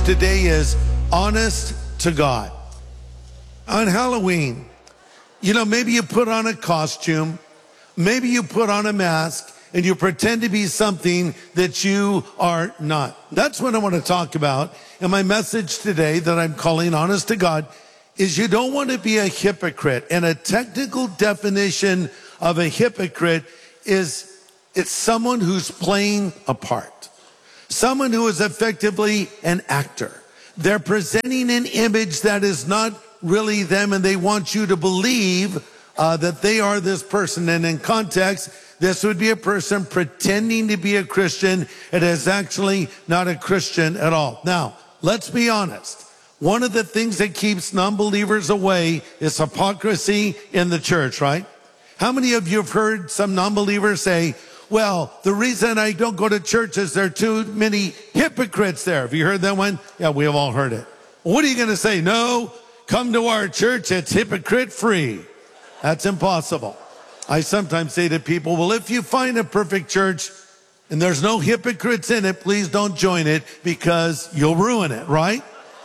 today is honest to God. On Halloween, maybe you put on a costume, maybe you put on a mask, and you pretend to be something that you are not. That's what I want to talk about. And my message today that I'm calling Honest to God is you don't want to be a hypocrite. And a technical definition of a hypocrite is it's someone who's playing a part. Someone who is effectively an actor. They're presenting an image that is not really them, and they want you to believe that they are this person. And in context, this would be a person pretending to be a Christian. It is actually not a Christian at all. Now, let's be honest. One of the things that keeps non-believers away is hypocrisy in the church, right? How many of you have heard some non-believers say, well, the reason I don't go to church is there are too many hypocrites there? Have you heard that one? Yeah, we have all heard it. What are you going to say? No, come to our church. It's hypocrite free. That's impossible. I sometimes say to people, well, if you find a perfect church and there's no hypocrites in it, please don't join it because you'll ruin it, right?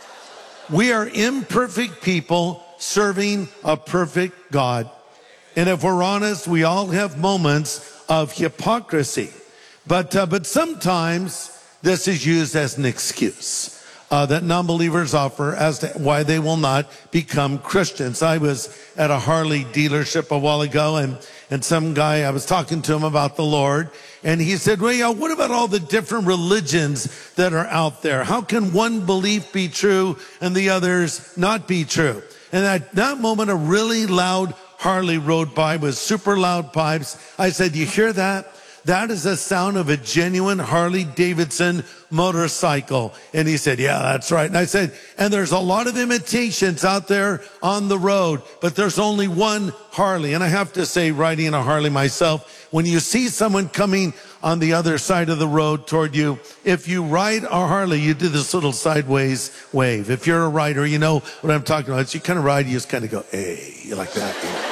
We are imperfect people serving a perfect God. And if we're honest, we all have moments of hypocrisy. But sometimes this is used as an excuse that non-believers offer as to why they will not become Christians. I was at a Harley dealership a while ago, and some guy, I was talking to him about the Lord, and he said, well, yeah, what about all the different religions that are out there? How can one belief be true and the others not be true? And at that moment, a really loud Harley rode by with super loud pipes. I said, you hear that? That is the sound of a genuine Harley Davidson motorcycle. And he said, yeah, that's right. And I said, and there's a lot of imitations out there on the road, but there's only one Harley. And I have to say, riding a Harley myself, when you see someone coming on the other side of the road toward you, if you ride a Harley, you do this little sideways wave. If you're a rider, you know what I'm talking about. It's you kind of ride, you just kind of go, hey, like that.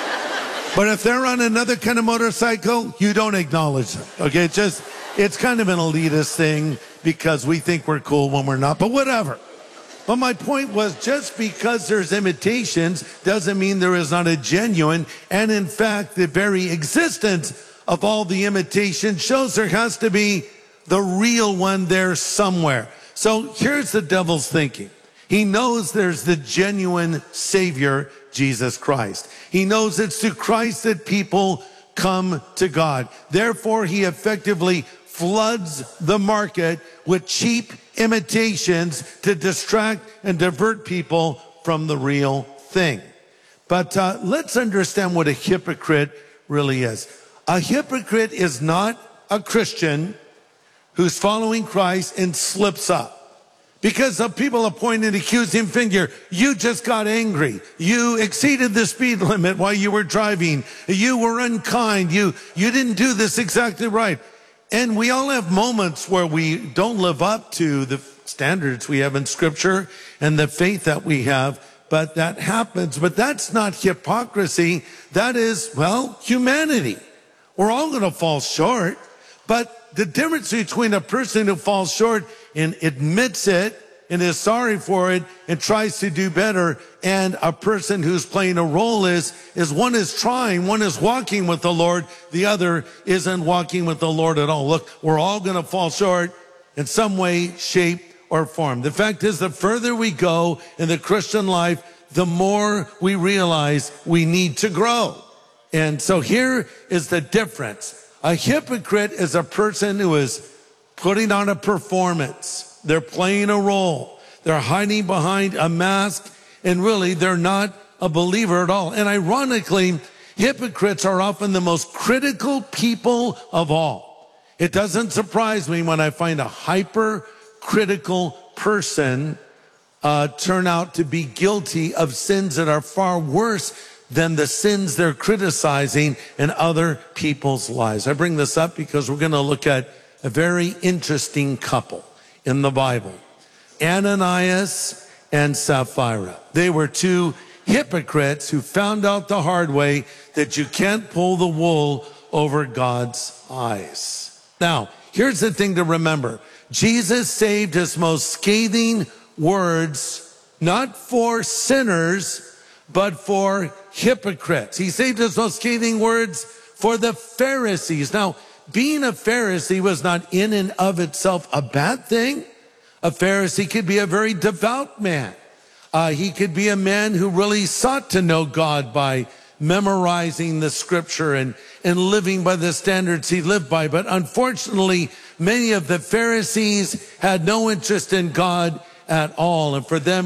But if they're on another kind of motorcycle, you don't acknowledge them. Okay, it's kind of an elitist thing because we think we're cool when we're not, but whatever. But my point was, just because there's imitations doesn't mean there is not a genuine. And in fact, the very existence of all the imitations shows there has to be the real one there somewhere. So here's the devil's thinking. He knows there's the genuine Savior, Jesus Christ. He knows it's through Christ that people come to God. Therefore, he effectively floods the market with cheap imitations to distract and divert people from the real thing. But let's understand what a hypocrite really is. A hypocrite is not a Christian who's following Christ and slips up. Because the people are pointing an accusing finger. You just got angry. You exceeded the speed limit while you were driving. You were unkind. You didn't do this exactly right. And we all have moments where we don't live up to the standards we have in Scripture and the faith that we have. But that happens. But that's not hypocrisy. That is, well, humanity. We're all going to fall short. But the difference between a person who falls short and admits it and is sorry for it and tries to do better, and a person who's playing a role is one is trying, one is walking with the Lord, the other isn't walking with the Lord at all. Look, we're all going to fall short in some way, shape, or form. The fact is, the further we go in the Christian life, the more we realize we need to grow. And so here is the difference. A hypocrite is a person who is putting on a performance. They're playing a role. They're hiding behind a mask, and really they're not a believer at all. And ironically, hypocrites are often the most critical people of all. It doesn't surprise me when I find a hypercritical person turn out to be guilty of sins that are far worse than the sins they're criticizing in other people's lives. I bring this up because we're going to look at a very interesting couple in the Bible. Ananias and Sapphira. They were two hypocrites who found out the hard way that you can't pull the wool over God's eyes. Now, here's the thing to remember. Jesus saved his most scathing words, not for sinners, but for hypocrites. He saved his most scathing words for the Pharisees. Now, being a Pharisee was not in and of itself a bad thing. A Pharisee could be a very devout man. He could be a man who really sought to know God by memorizing the scripture and living by the standards he lived by. But unfortunately, many of the Pharisees had no interest in God at all. And for them,